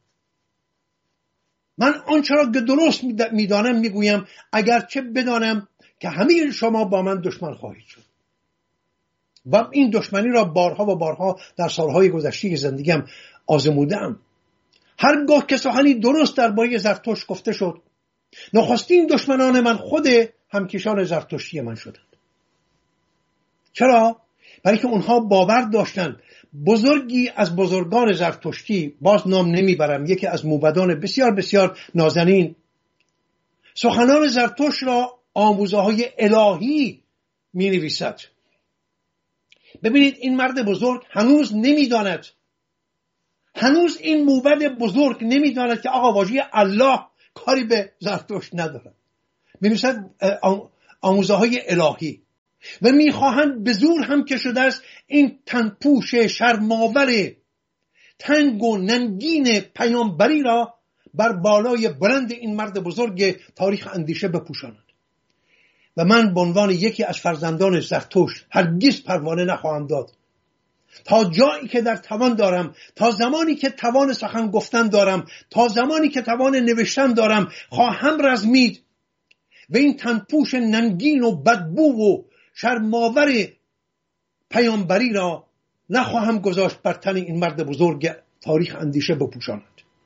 من آنچه را که درست میدانم میگویم، اگرچه بدانم که همه شما با من دشمن خواهید شد و این دشمنی را بارها و بارها در سالهای گذشته زندگیم آزمودم. هرگاه که سخنی درست درباره زرتشت گفته شد، نخستین دشمنان من خود همکیشان زرتشتی من شدند. چرا؟ برای که اونها باور داشتند بزرگی از بزرگان زرتشتی، باز نام نمیبرم، یکی از موبدان بسیار بسیار نازنین، سخنان زرتشت را آموزه های الهی می نویسد. ببینید این مرد بزرگ هنوز نمیداند، هنوز این موبد بزرگ نمیداند که آقا واژه الله کاری به زرتشت ندارد. می نویسد آموزه های الهی و میخواهند به زور هم که شده است این تنپوش شرماور تنگ و ننگین پیامبری را بر بالای بلند این مرد بزرگ تاریخ اندیشه بپوشانند. و من به عنوان یکی از فرزندان زرتشت هرگز پروانه نخواهم داد تا جایی که در توان دارم، تا زمانی که توان سخن گفتن دارم، تا زمانی که توان نوشتن دارم، خواهم رزمید و این تنپوش ننگین و بدبو و شرماور پیامبری را نخواهم گذاشت بر تن این مرد بزرگ تاریخ اندیشه بپوشاند.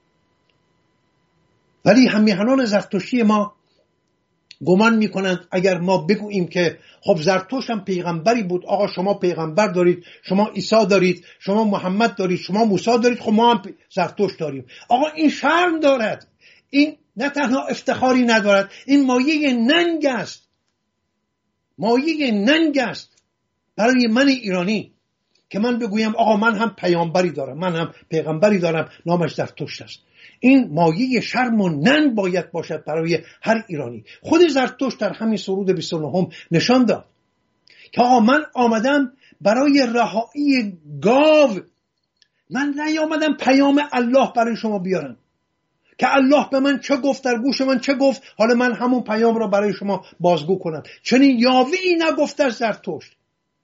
ولی همیهنان زرتشتی ما گمان میکنند اگر ما بگوییم که خب زرتشت هم پیغمبری بود، آقا شما پیغمبر دارید، شما عیسی دارید، شما محمد دارید، شما موسی دارید، خب ما هم زرتشت داریم. آقا این شرم دارد، این نه تنها افتخاری ندارد، این مایه ننگ است، مایه ننگ است برای من ایرانی که من بگویم آقا من هم پیامبری دارم، من هم پیغمبری دارم، نامش زرتشت است. این مایه شرم و ننگ باید باشد برای هر ایرانی. خود زرتشت در همین سرود بیست و نهم نشان داد که آقا من آمدم برای رهایی گاو، من نیامدم پیام الله برای شما بیارم که الله به من چه گفت، در گوش من چه گفت، حالا من همون پیام را برای شما بازگو کنم. چنین یاوه‌ای نگفت از زرتشت.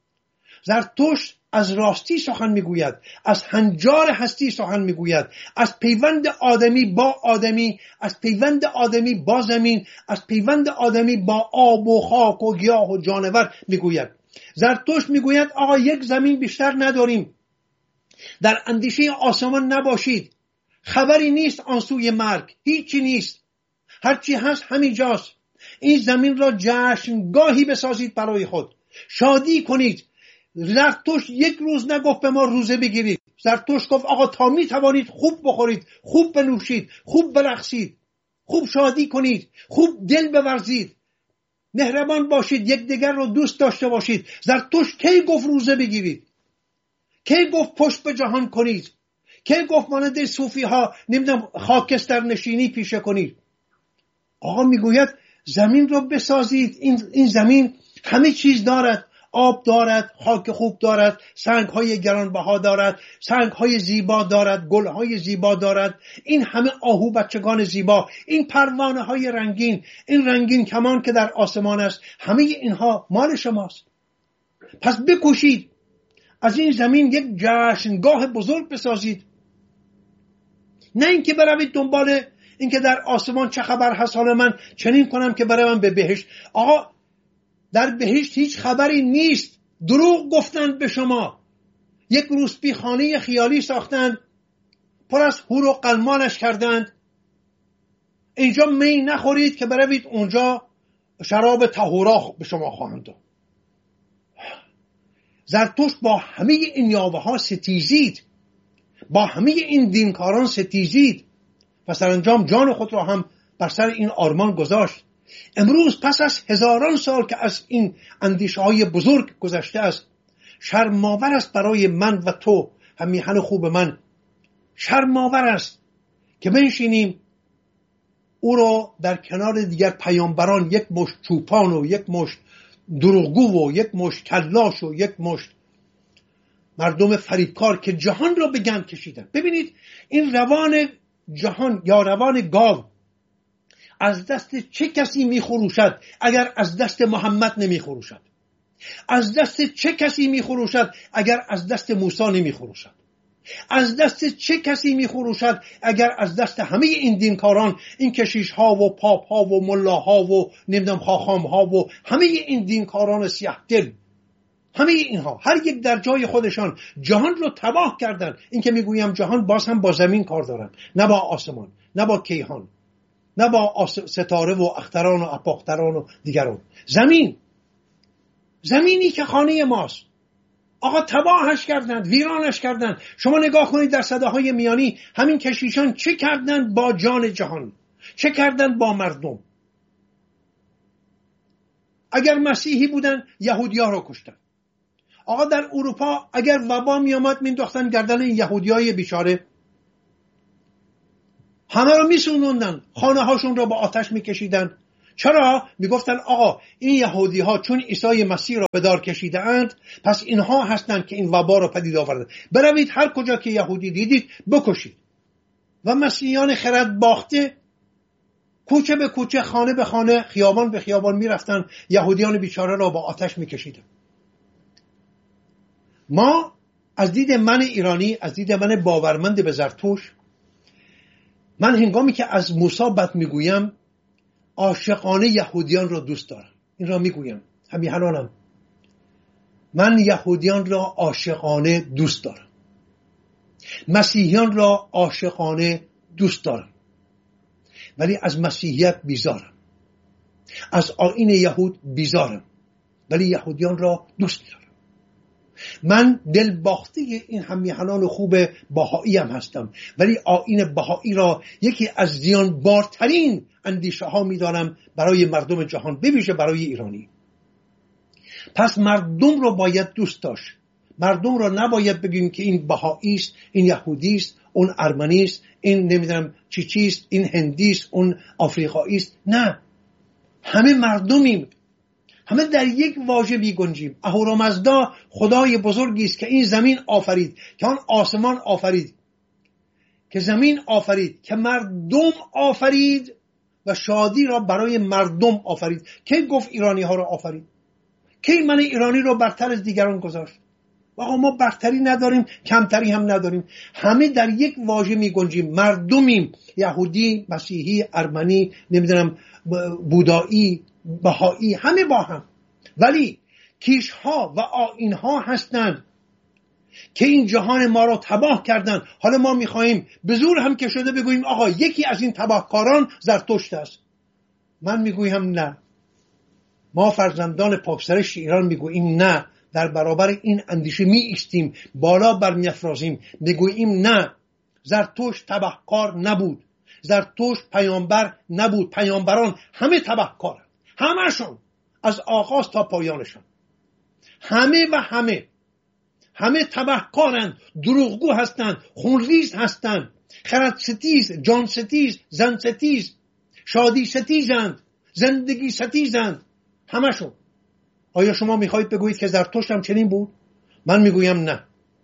زرتشت از راستی سخن میگوید، از هنجار هستی سخن میگوید، از پیوند آدمی با آدمی، از پیوند آدمی با زمین، از پیوند آدمی با آب و خاک و گیاه و جانور میگوید. زرتشت میگوید آقا یک زمین بیشتر نداریم، در اندیشه آسمان نباشید، خبری نیست آن سوی مرگ، هیچی نیست، هرچی هست همینجاست. این زمین را جشنگاهی بسازید برای خود، شادی کنید. زرتشت یک روز نگفت به ما روزه بگیرید، زرتشت گفت آقا تا می توانید خوب بخورید، خوب بنوشید، خوب برقصید، خوب شادی کنید، خوب دل بورزید، مهربان باشید، یکدیگر رو دوست داشته باشید. زرتشت کی گفت روزه بگیرید؟ کی گفت پشت به جهان کنید؟ کی گفت مانند صوفی ها نمیدونم خاکستر نشینی پیشه کنید؟ آقا میگوید زمین رو بسازید، این این زمین همه چیز دارد، آب دارد، خاک خوب دارد، سنگ‌های گرانبها دارد، سنگ‌های زیبا دارد، گل‌های زیبا دارد، این همه آهو بچگان زیبا، این پروانه‌های رنگین، این رنگین کمان که در آسمان است، همه اینها مال شماست. پس بکوشید از این زمین یک جشنگاه بزرگ بسازید، نه اینکه بروید دنبال اینکه در آسمان چه خبر هست، حالا من چنین کنم که بروم به بهشت. آقا در بهشت هیچ خبری نیست، دروغ گفتند به شما، یک روسپی خانه خیالی ساختند، پر از حور و قلمانش کردند، اینجا می نخورید که بروید اونجا شراب طهورا به شما خواهند داد. زرتشت با همه این یاوه ها ستیزید، با همه این دینکاران ستیزید و سرانجام جان خود را هم بر سر این آرمان گذاشت. امروز پس از هزاران سال که از این اندیشه های بزرگ گذشته است، شرم‌آور است برای من و تو همیهن خوب من، شرم‌آور است که بنشینیم او را در کنار دیگر پیامبران یک مشت چوپان و یک مشت دروغگو و یک مشت کلاش و یک مشت مردم فریبکار که جهان را به گند کشیدن. ببینید این روان جهان یا روان گاو از دست چه کسی می خروشد اگر از دست محمد نمی خروشد؟ از دست چه کسی می خروشد اگر از دست موسی نمی خروشد؟ از دست چه کسی می خروشد اگر از دست همه این دینکاران، این کشیش ها و پاپ ها و ملا ها و نمیدونم خاخام ها و همه این دینکاران سیاه دل، همه اینها هر یک در جای خودشان جهان رو تباه کردن. این که میگویم جهان، باز هم با زمین کار دارم، نه با آسمان، نه با کیهان، نه با ستاره و اختران و اپاختران و دیگران. زمین، زمینی که خانه ماست، آقا تباهش کردند، ویرانش کردند. شما نگاه کنید در صداهای میانی همین کشیشان چه کردند با جان جهان، چه کردند با مردم. اگر مسیحی بودن یهودی‌ها رو کشتن. آقا در اروپا اگر وبا می آمد مینداختن گردن این یهودیای بیچاره، همه رو میسوزوندن، خانه هاشون رو با آتش میکشیدن. چرا؟ میگفتن آقا این یهودی ها چون عیسی مسیح را به دار کشیده اند، پس اینها هستند که این وبا را پدید آوردند. بروید هر کجا که یهودی دیدید بکشید. و مسیحیان خرد باخته کوچه به کوچه، خانه به خانه، خیابان به خیابان میرفتن، یهودیان بیچاره را با آتش میکشیدن. ما از دید من ایرانی، از دید من باورمند به زرتشت، من هنگامی که از موسی بد میگویم عاشقانه یهودیان را دوست دارم. این را میگویم همین الانم، من یهودیان را عاشقانه دوست دارم، مسیحیان را عاشقانه دوست دارم، ولی از مسیحیت بیزارم، از آیین یهود بیزارم، ولی یهودیان را دوست دارم. من دل باخته این همیهنان خوب بهایی هم هستم، ولی آیین بهایی را یکی از زیان بارترین اندیشه ها میدانم برای مردم جهان، بویژه برای ایرانی. پس مردم را باید دوست داشت. مردم را نباید بگیم که این بهایی است، این یهودی است، اون ارمنی است، این نمیدونم چی چیست، این هندی است، اون آفریقایی است. نه، همه مردمیم، همه در یک واژه میگنجیم. اهورامزدا خدای بزرگی است که این زمین آفرید، که آن آسمان آفرید، که زمین آفرید، که مردم آفرید و شادی را برای مردم آفرید. کی گفت ایرانی ها را آفرید؟ کی من ایرانی را برتر از دیگران گذاشت؟ آقا ما برتری نداریم، کمتری هم نداریم، همه در یک واژه میگنجیم، مردمیم، یهودی، مسیحی، ارمنی، نمیدونم بودایی، بهایی، همه با هم. ولی کیش ها و آیین ها هستند که این جهان ما را تباه کردن. حالا ما میخواهیم به زور هم که شده بگوییم آقا یکی از این تباهکاران زرتشت است. من میگویم نه، ما فرزندان پاکسرشت ایران میگوییم نه، در برابر این اندیشه می ایستیم، بالا بر می افرازیم، میگوییم نه، زرتشت تباهکار نبود، زرتشت پیامبر نبود، پیامبران همه تباهکارن، همشون از آغاز تا پایانشون، همه و همه همه تباهکارن، دروغگو هستند، خونریز هستند، خرد ستیز، جان ستیز، زن ستیز، شادی ستیزند، زندگی ستیزند، همشون. آیا شما میخواهید بگویید که زرتشت هم چنین بود؟ من میگویم نه.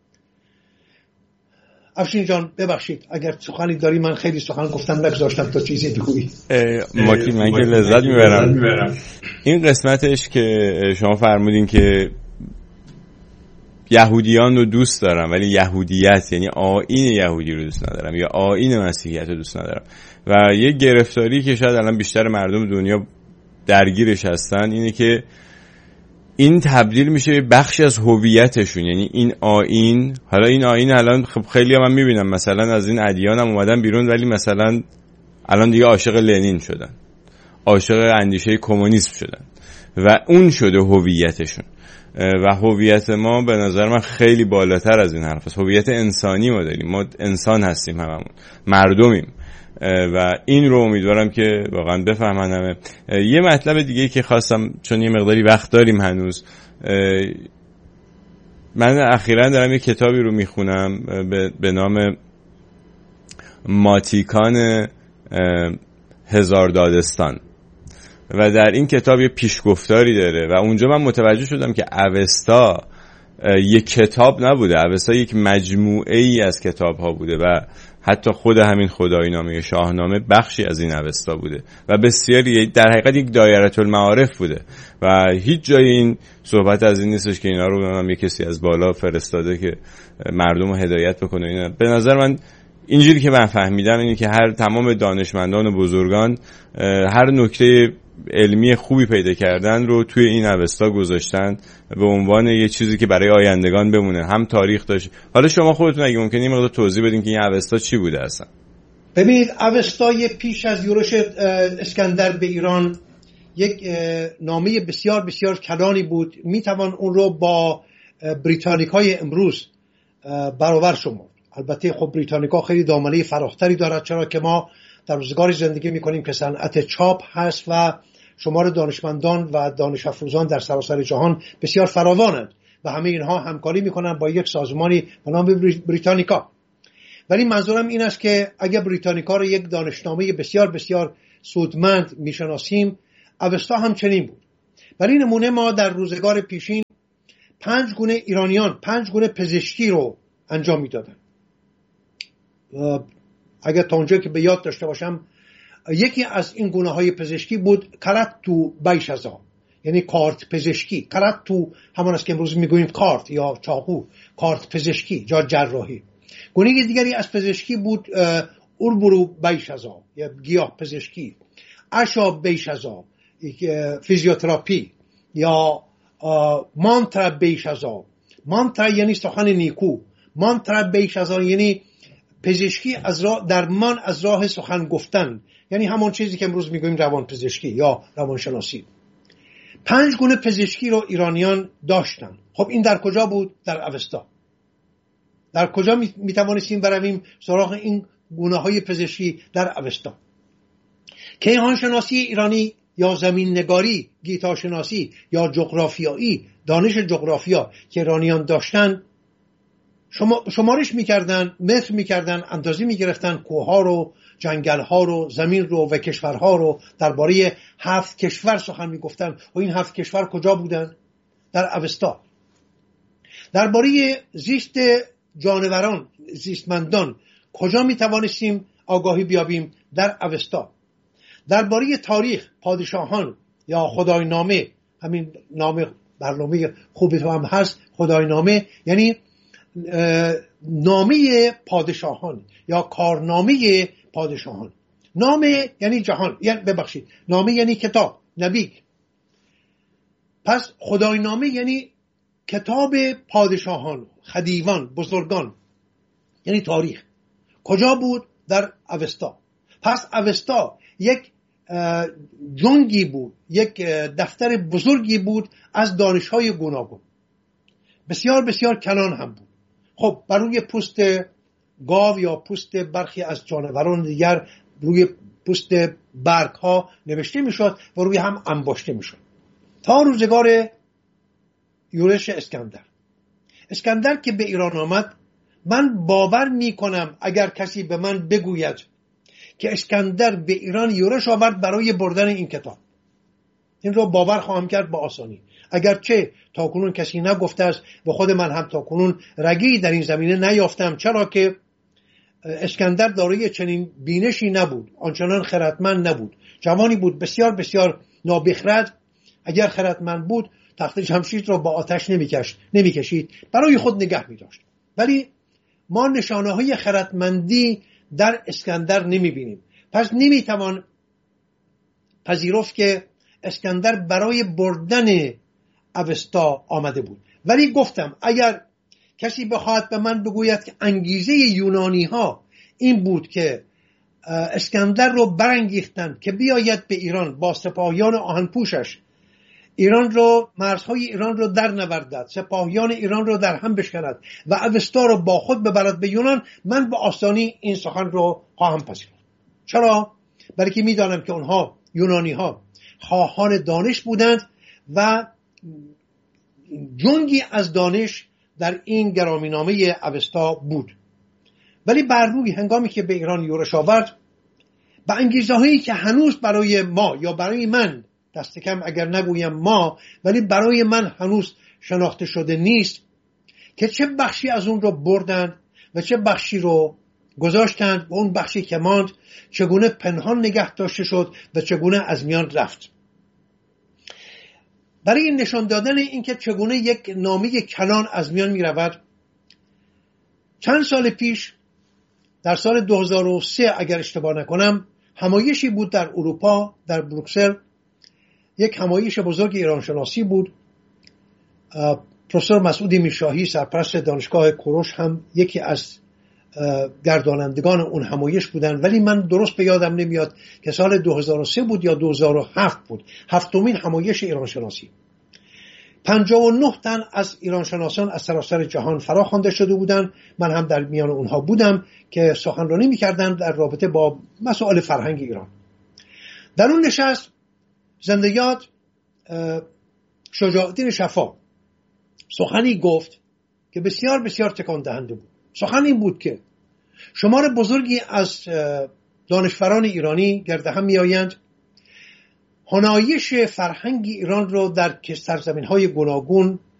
افشین جان ببخشید اگر سخنی داری، من خیلی سخن گفتم نگذاشتم تا چیزی بگویی. ما که من که لذت میبرم. این قسمتش که شما فرمودین که یهودیان رو دوست دارم ولی یهودیت یعنی آیین یهودی رو دوست ندارم یا آیین مسیحیت رو دوست ندارم، و یه گرفتاری که شاید الان بیشتر مردم دنیا درگیرش هستن اینه که این تبدیل میشه به بخشی از هویتشون. یعنی این آیین، حالا این آیین الان خب خیلی هم, هم میبینم مثلا از این ادیان هم اومدن بیرون، ولی مثلا الان دیگه عاشق لنین شدن، عاشق اندیشه کمونیسم شدن و اون شده هویتشون. و هویت ما به نظر من خیلی بالاتر از این حرف است. هویت انسانی ما داریم، ما انسان هستیم، هممون مردمیم و این رو امیدوارم که واقعا بفهمن همه. یه مطلب دیگه که خواستم، چون یه مقداری وقت داریم هنوز، من اخیراً دارم یه کتابی رو میخونم به نام ماتیکان هزار دادستان و در این کتاب یه پیشگفتاری داره و اونجا من متوجه شدم که اوستا یک کتاب نبوده، اوستا یک مجموعه ای از کتاب ها بوده و حتی خود همین خدایی نامه شاهنامه بخشی از این اوستا بوده و بسیاری در حقیقت یک دایره المعارف بوده و هیچ جای این صحبت از این نیستش که اینا رو هم یک کسی از بالا فرستاده که مردم رو هدایت بکنه. اینا به نظر من اینجوری که من فهمیدم اینه که هر تمام دانشمندان و بزرگان هر نکته علمی خوبی پیدا کردن رو توی این اوستا گذاشتن به عنوان یه چیزی که برای آیندگان بمونه. هم تاریخ داشت. حالا شما خودتون اگه ممکنه یه مقدار توضیح بدین که این اوستا چی بوده اصلا؟ ببینید، اوستای پیش از یورش اسکندر به ایران یک نامه بسیار بسیار کلانی بود. میتوان اون رو با بریتانیکای امروز برابر شمرد. البته خب بریتانیکا خیلی دامنه فراختری دارد، چرا که ما در روزگاری زندگی میکنیم که صنعت چاپ هست و شمار دانشمندان و دانش افروزان در سراسر جهان بسیار فراوانند و همه اینها همکاری میکنن با یک سازمانی به نام بریتانیکا. ولی منظورم این است که اگر بریتانیکا رو یک دانشنامه بسیار بسیار سودمند میشناسیم، اوستا هم چنین بود. برای نمونه ما در روزگار پیشین پنج گونه ایرانیان پنج گونه پزشکی رو انجام میدادن. اگر تا اونجا که به یاد داشته باشم، یکی از این گونه های پزشکی بود کرت تو بیشزا، یعنی کارت پزشکی. قرات تو همان است که امروز میگوییم کارت یا چاقو، کارت پزشکی یا جراحی. گونه دیگری از پزشکی بود اوربرو بیشازا یا گیاه پزشکی، اشا بیشازا فیزیوتراپی یا مانترا بیشازا. مانترا یعنی سخن نیکو، مانترا بیشازا یعنی پزشکی از راه درمان از راه سخن گفتن، یعنی همون چیزی که امروز میگوییم روان پزشکی یا روانشناسی. پنج گونه پزشکی رو ایرانیان داشتن. خب این در کجا بود؟ در اوستا. در کجا میتوانستیم برویم سراغ این گونه های پزشکی؟ در اوستا. کیهان شناسی ایرانی یا زمین نگاری، گیتا شناسی یا جغرافیایی، دانش جغرافیا که ایرانیان داشتن، شما شمارش میکردن، متر میکردن، اندازی میگرفتن کوهها رو، جنگلها رو، زمین رو و کشورها رو. درباره هفت کشور سخن میگفتن. و این هفت کشور کجا بودن؟ در اوستا. درباره زیست جانوران، زیستمندان کجا میتوانستیم آگاهی بیابیم؟ در اوستا. درباره تاریخ، پادشاهان یا خدای نامه، همین نام برنامه خوبی تو هم هست، خدای نامه یعنی نامه پادشاهان یا کارنامه پادشاهان. نامه یعنی جهان، یعنی ببخشید نامه یعنی کتاب، نبی. پس خدای نامه یعنی کتاب پادشاهان، خدیوان، بزرگان، یعنی تاریخ. کجا بود؟ در اوستا. پس اوستا یک جنگی بود، یک دفتر بزرگی بود از دانش‌های گوناگون، بسیار بسیار کلان هم بود. خب بر روی پوست گاو یا پوست برخی از جانوران دیگر، روی پوست برگ ها نوشته میشد و روی هم انباشته میشد تا روزگار یورش اسکندر. اسکندر که به ایران آمد، من باور میکنم اگر کسی به من بگوید که اسکندر به ایران یورش آورد برای بردن این کتاب، این رو باور خواهم کرد با آسانی. اگرچه تاکنون کسی نگفته است و خود من هم تاکنون رگی در این زمینه نیافتم، چرا که اسکندر دارای چنین بینشی نبود، آنچنان خردمند نبود. جوانی بود بسیار بسیار نابخرد. اگر خردمند بود تخت جمشید را با آتش نمیکشید نمیکشید برای خود نگه می‌داشت. ولی ما نشانه های خردمندی در اسکندر نمی‌بینیم. پس نمی‌توان پذیرفت که اسکندر برای بردن اوستا آمده بود. ولی گفتم اگر کسی بخواهد به من بگوید که انگیزه یونانی ها این بود که اسکندر رو برانگیختند که بیاید به ایران با سپاهیان آهنپوشش، ایران رو، مرزهای ایران رو در نوردد، سپاهیان ایران رو در هم بشکند و اوستا رو با خود ببرد به یونان، من به آسانی این سخن رو خواهم پذیرفت. چرا؟ برای که میدانم که اونها یونانی ها خواهان دانش بودند و جنگی از دانش در این گرامینامه اوستا بود. ولی بر روی هنگامی که به ایران یورش آورد، به انگیزه هایی که هنوز برای ما یا برای من، دست کم اگر نگویم ما، ولی برای من هنوز شناخته شده نیست که چه بخشی از اون رو بردند و چه بخشی رو گذاشتند و اون بخشی که ماند چگونه پنهان نگه داشته شد و چگونه از میان رفت. برای نشان دادن اینکه چگونه یک نامه کلان از میان می رود، چند سال پیش در سال دو هزار و سه اگر اشتباه نکنم همایشی بود در اروپا، در بروکسل، یک همایش بزرگ ایرانشناسی بود. پروفسور مسعود میرشاهی سرپرست دانشگاه کوروش هم یکی از گردانندگان اون همایش بودن، ولی من درست به یادم نمیاد که سال دو هزار و سه بود یا دو هزار و هفت بود، هفتمین همایش ایرانشناسی. پنجاه و نه تن از ایرانشناسان از سراسر جهان فراخوانده شده بودند. من هم در میان اونها بودم که سخنرانی می‌کردم در رابطه با مسائل فرهنگ ایران. در اون نشست زنده یاد شجاع الدین شفا سخنی گفت که بسیار بسیار تکان دهنده بود. سخن این بود که شمار بزرگی از دانشوران ایرانی گرد هم میآیند، هنایش فرهنگ ایران رو در سرزمین‌های گوناگون